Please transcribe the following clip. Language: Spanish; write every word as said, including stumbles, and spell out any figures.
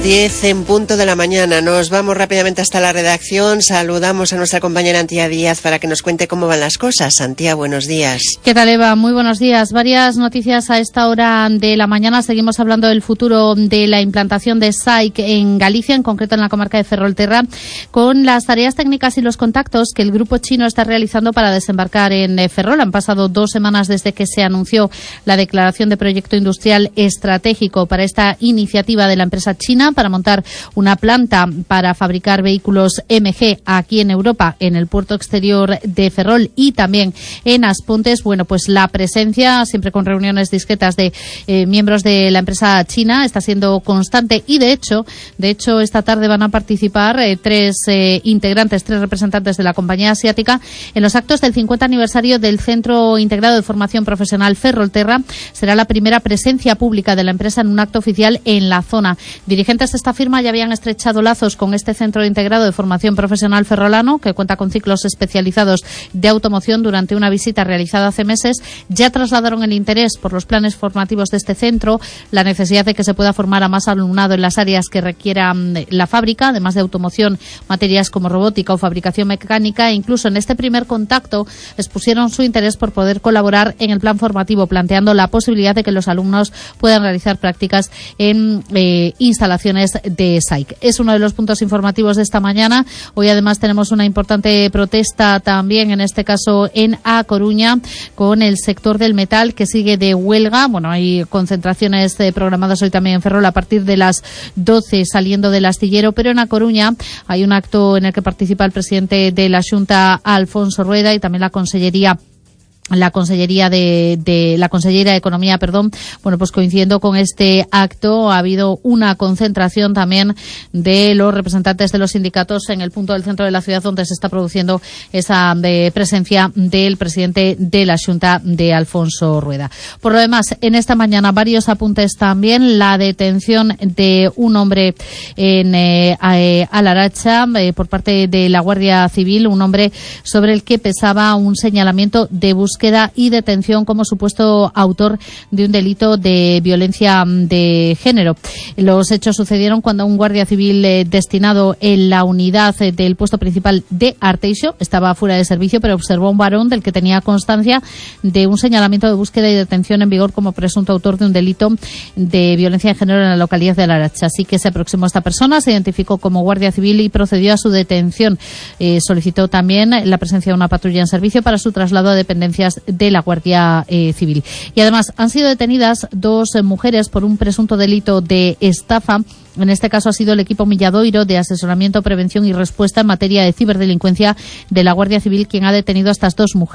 diez en punto de la mañana. Nos vamos rápidamente hasta la redacción. Saludamos a nuestra compañera Antía Díaz para que nos cuente cómo van las cosas. Antía, buenos días. ¿Qué tal, Eva? Muy buenos días. Varias noticias a esta hora de la mañana. Seguimos hablando del futuro de la implantación de S A I C en Galicia, en concreto en la comarca de Ferrolterra, con las tareas técnicas y los contactos que el grupo chino está realizando para desembarcar en Ferrol. Han pasado dos semanas desde que se anunció la declaración de proyecto industrial estratégico para esta iniciativa de la empresa china para montar una planta para fabricar vehículos M G aquí en Europa, en el puerto exterior de Ferrol y también en Aspontes. Bueno, pues la presencia, siempre con reuniones discretas de eh, miembros de la empresa china, está siendo constante y de hecho, de hecho esta tarde van a participar eh, tres eh, integrantes, tres representantes de la compañía asiática en los actos del cincuenta aniversario del Centro Integrado de Formación Profesional Ferrolterra. Será la primera presencia pública de la empresa en un acto oficial en la zona. Dirigentes de esta firma ya habían estrechado lazos con este Centro Integrado de Formación Profesional ferrolano, que cuenta con ciclos especializados de automoción. Durante una visita realizada hace meses, ya trasladaron el interés por los planes formativos de este centro, la necesidad de que se pueda formar a más alumnado en las áreas que requiera la fábrica, además de automoción, materias como robótica o fabricación mecánica, e incluso en este primer contacto expusieron su interés por poder colaborar en el plan formativo, planteando la posibilidad de que los alumnos puedan realizar prácticas en eh, instalaciones de S A I C. Es uno de los puntos informativos de esta mañana. Hoy además tenemos una importante protesta también, en este caso en A Coruña, con el sector del metal que sigue de huelga. Bueno, hay concentraciones eh, programadas hoy también en Ferrol a partir de las doce saliendo del astillero, pero en A Coruña hay un acto en el que participa el presidente de la Xunta, Alfonso Rueda, y también la Consellería la Consellería de, de la Consellera de Economía, perdón. Bueno, pues coincidiendo con este acto ha habido una concentración también de los representantes de los sindicatos en el punto del centro de la ciudad donde se está produciendo esa de presencia del presidente de la Xunta, de Alfonso Rueda. Por lo demás, en esta mañana varios apuntes también. La detención de un hombre en eh, a Laracha eh, por parte de la Guardia Civil, un hombre sobre el que pesaba un señalamiento de búsqueda y detención como supuesto autor de un delito de violencia de género. Los hechos sucedieron cuando un guardia civil eh, destinado en la unidad eh, del puesto principal de Arteixo estaba fuera de servicio, pero observó a un varón del que tenía constancia de un señalamiento de búsqueda y detención en vigor como presunto autor de un delito de violencia de género en la localidad de Laracha. Así que se aproximó a esta persona, se identificó como guardia civil y procedió a su detención. Eh, solicitó también la presencia de una patrulla en servicio para su traslado a dependencias de la Guardia eh, Civil. Y además han sido detenidas dos eh, mujeres por un presunto delito de estafa. En este caso ha sido el equipo Milladoiro de asesoramiento, prevención y respuesta en materia de ciberdelincuencia de la Guardia Civil quien ha detenido a estas dos mujeres.